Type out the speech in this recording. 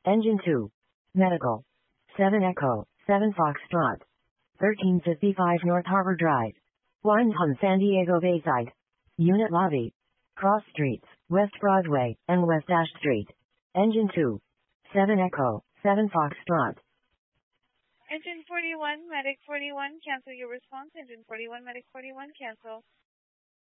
Engine 2. Medical. 7 Echo, 7 Foxtrot. 1355 North Harbor Drive. 100 San Diego Bayside. Unit Lobby. Cross Streets, West Broadway, and West Ash Street. Engine 2. 7 Echo, 7 Foxtrot. Engine 41, Medic 41, cancel your response. Engine 41, Medic 41, cancel.